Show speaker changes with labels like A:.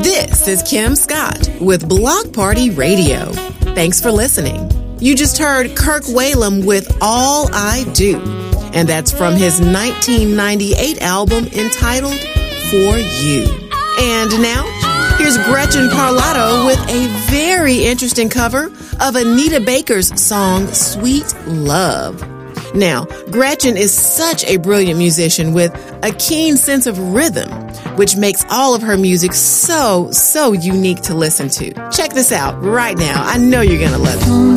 A: This is Kim Scott with Block Party Radio. Thanks for listening. You just heard Kirk Whalum with All I Do, and that's from his 1998 album entitled For You. And now, here's Gretchen Parlato with a very interesting cover of Anita Baker's song, Sweet Love. Now, Gretchen is such a brilliant musician with a keen sense of rhythm, which makes all of her music so unique to listen to. Check this out right now. I know you're going to love it.